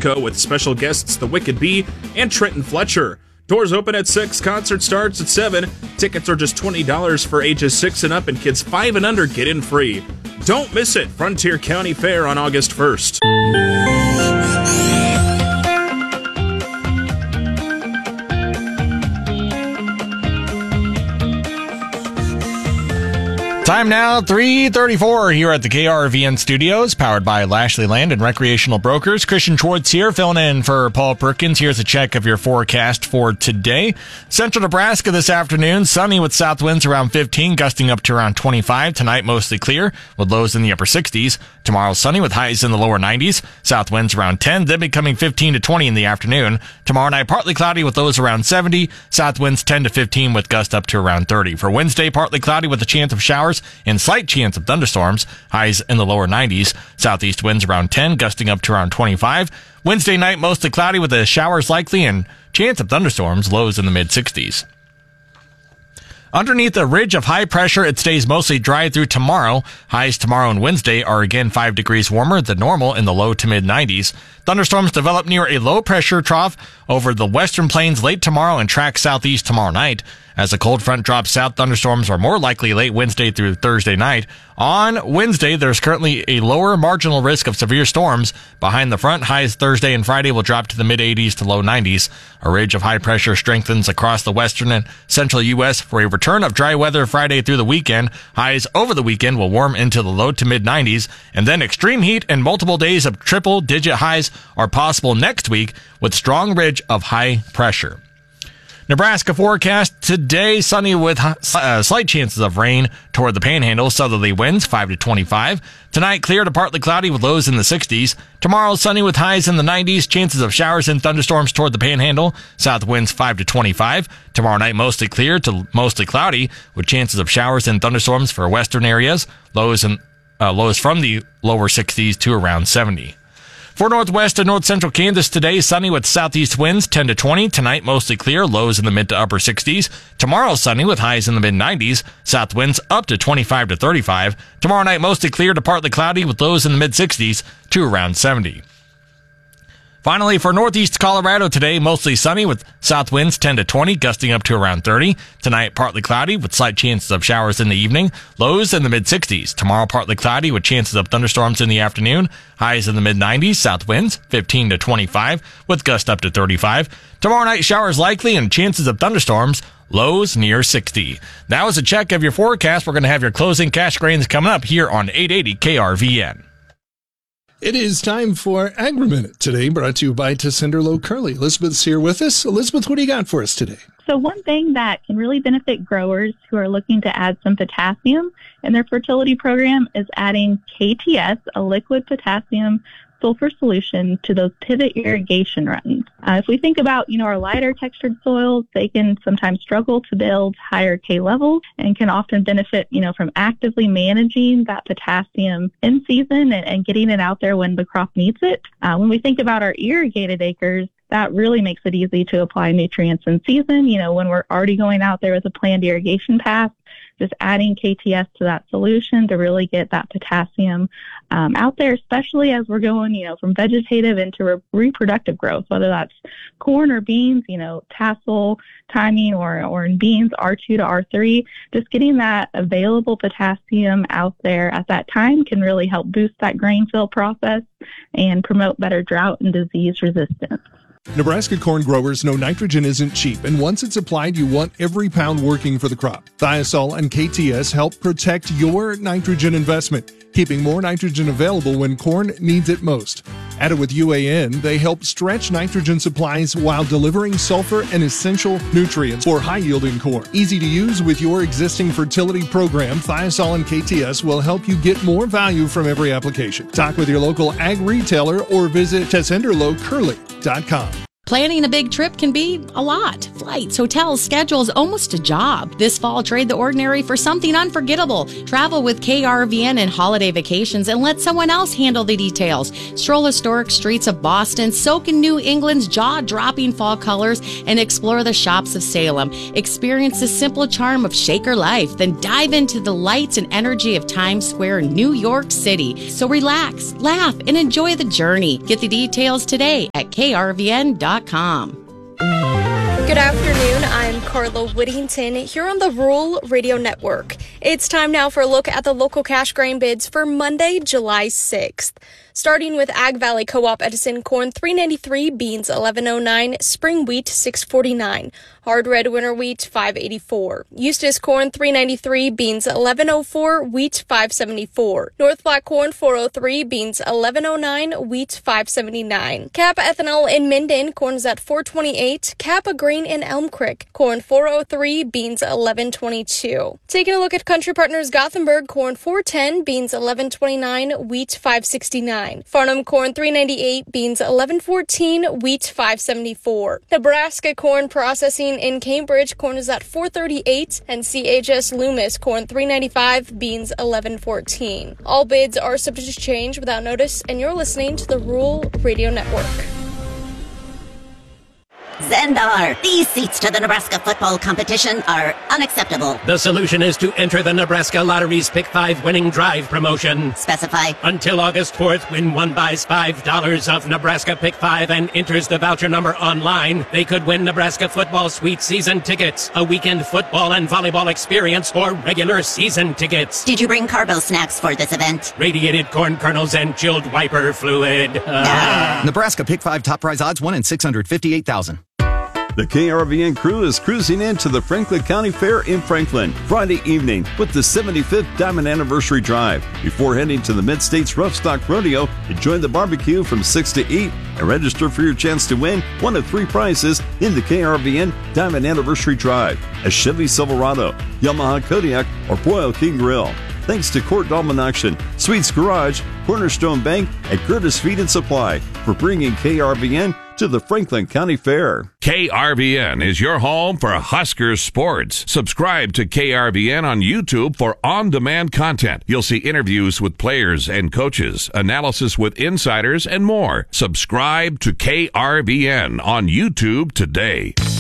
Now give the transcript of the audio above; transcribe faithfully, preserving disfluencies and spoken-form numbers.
Co. with special guests The Wicked Bee and Trenton Fletcher. Doors open at six, concert starts at seven. Tickets are just twenty dollars for ages six and up, and kids five and under get in free. Don't miss it, Frontier County Fair on August first. Time now, three thirty-four here at the K R V N studios, powered by Lashley Land and Recreational Brokers. Christian Schwartz here, filling in for Paul Perkins. Here's a check of your forecast for today. Central Nebraska this afternoon, sunny with south winds around fifteen, gusting up to around twenty-five. Tonight, mostly clear with lows in the upper sixties. Tomorrow, sunny with highs in the lower nineties. South winds around ten, then becoming fifteen to twenty in the afternoon. Tomorrow night, partly cloudy with lows around seventy. South winds ten to fifteen with gusts up to around thirty. For Wednesday, partly cloudy with a chance of showers and slight chance of thunderstorms. Highs in the lower nineties. Southeast winds around ten, gusting up to around twenty-five. Wednesday night, mostly cloudy with the showers likely and chance of thunderstorms. Lows in the mid-sixties. Underneath a ridge of high pressure, it stays mostly dry through tomorrow. Highs tomorrow and Wednesday are again five degrees warmer than normal in the low to mid-nineties. Thunderstorms develop near a low-pressure trough over the western plains late tomorrow and track southeast tomorrow night. As the cold front drops south, thunderstorms are more likely late Wednesday through Thursday night. On Wednesday, there's currently a lower marginal risk of severe storms. Behind the front, highs Thursday and Friday will drop to the mid-eighties to low nineties. A ridge of high pressure strengthens across the western and central U S for a return of dry weather Friday through the weekend. Highs over the weekend will warm into the low to mid-nineties, and then extreme heat and multiple days of triple-digit highs are possible next week with strong ridge of high pressure. Nebraska forecast today, sunny with uh, slight chances of rain toward the panhandle. Southerly winds five to twenty-five. Tonight, clear to partly cloudy with lows in the sixties. Tomorrow, sunny with highs in the nineties. Chances of showers and thunderstorms toward the panhandle. South winds five to twenty-five. Tomorrow night, mostly clear to mostly cloudy with chances of showers and thunderstorms for western areas. Lows and uh, lows from the lower sixties to around seventy. For northwest and north central Kansas today, sunny with southeast winds ten to twenty. Tonight, mostly clear, lows in the mid to upper sixties. Tomorrow, sunny with highs in the mid nineties. South winds up to twenty-five to thirty-five. Tomorrow night, mostly clear to partly cloudy with lows in the mid sixties to around seventy. Finally, for northeast Colorado today, mostly sunny with south winds ten to twenty, gusting up to around thirty. Tonight, partly cloudy with slight chances of showers in the evening. Lows in the mid-sixties. Tomorrow, partly cloudy with chances of thunderstorms in the afternoon. Highs in the mid-nineties. South winds fifteen to twenty-five with gusts up to thirty-five. Tomorrow night, showers likely and chances of thunderstorms. Lows near sixty. Now is a check of your forecast. We're going to have your closing cash grains coming up here on eight eighty K R V N. It is time for Agri-Minute today, brought to you by Tessenderlo Curley. Elizabeth's here with us. Elizabeth, what do you got for us today? So one thing that can really benefit growers who are looking to add some potassium in their fertility program is adding K T S, a liquid potassium sulfur solution, to those pivot irrigation runs. Uh, if we think about, you know, our lighter textured soils, they can sometimes struggle to build higher K levels and can often benefit, you know, from actively managing that potassium in season and, and getting it out there when the crop needs it. Uh, when we think about our irrigated acres, that really makes it easy to apply nutrients in season. You know, when we're already going out there with a planned irrigation path, just adding K T S to that solution to really get that potassium um, out there, especially as we're going, you know, from vegetative into re- reproductive growth, whether that's corn or beans, you know, tassel timing, or, or in beans, R two to R three, just getting that available potassium out there at that time can really help boost that grain fill process and promote better drought and disease resistance. Nebraska corn growers know nitrogen isn't cheap, and once it's applied, you want every pound working for the crop. Thiazole and K T S help protect your nitrogen investment, keeping more nitrogen available when corn needs it most. Added with U A N, they help stretch nitrogen supplies while delivering sulfur and essential nutrients for high-yielding corn. Easy to use with your existing fertility program, Thiazole and K T S will help you get more value from every application. Talk with your local ag retailer or visit Tessenderlo Curley dot com. Planning a big trip can be a lot. Flights, hotels, schedules, almost a job. This fall, trade the ordinary for something unforgettable. Travel with K R V N and Holiday Vacations and let someone else handle the details. Stroll historic streets of Boston, soak in New England's jaw-dropping fall colors, and explore the shops of Salem. Experience the simple charm of Shaker life, then dive into the lights and energy of Times Square, New York City. So relax, laugh, and enjoy the journey. Get the details today at K R V N dot com. Good afternoon, I'm Carla Whittington here on the Rural Radio Network. It's time now for a look at the local cash grain bids for Monday, July sixth. Starting with Ag Valley Co-op Edison corn three ninety-three, beans eleven oh nine, spring wheat six forty-nine, hard red winter wheat five eighty-four, Eustis corn three ninety-three, beans eleven oh four, wheat five seventy-four, North Black corn four oh three, beans eleven oh nine, wheat five seventy-nine, Cap ethanol in Minden, corn is at four twenty-eight, Kappa grain in Elm Creek, corn four oh three, beans eleven twenty-two. Taking a look at Country Partners Gothenburg, corn four ten, beans eleven twenty-nine, wheat five sixty-nine. Farnham corn three ninety-eight, beans eleven fourteen, wheat five seventy-four. Nebraska corn processing in Cambridge, corn is at four thirty-eight, and C H S Loomis corn three ninety-five, beans eleven fourteen. All bids are subject to change without notice, and you're listening to the Rural Radio Network. Zendar, these seats to the Nebraska football competition are unacceptable. The solution is to enter the Nebraska Lottery's Pick five Winning Drive promotion. Specify. Until August fourth, when one buys five dollars of Nebraska Pick five and enters the voucher number online, they could win Nebraska football suite season tickets, a weekend football and volleyball experience, or regular season tickets. Did you bring carbo snacks for this event? Radiated corn kernels and chilled wiper fluid. Uh. Ah. Nebraska Pick five top prize odds one in six hundred fifty-eight thousand. The K R V N crew is cruising into the Franklin County Fair in Franklin Friday evening with the seventy-fifth Diamond Anniversary Drive. Before heading to the Mid-States Rough Stock Rodeo, enjoy the barbecue from six to eight and register for your chance to win one of three prizes in the K R V N Diamond Anniversary Drive: a Chevy Silverado, Yamaha Kodiak, or Boyle King Grill. Thanks to Court Dahlman Auction, Sweets Garage, Cornerstone Bank, and Curtis Feed and Supply for bringing K R V N to the Franklin County Fair. K R V N is your home for Huskers sports. Subscribe to K R V N on YouTube for on-demand content. You'll see interviews with players and coaches, analysis with insiders, and more. Subscribe to K R V N on YouTube today.